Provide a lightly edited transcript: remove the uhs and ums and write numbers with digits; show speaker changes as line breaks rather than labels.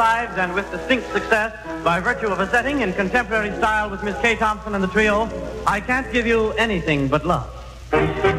lives and with distinct success by virtue of a setting in contemporary style with Miss Kay Thompson and the trio, I Can't Give You Anything But Love.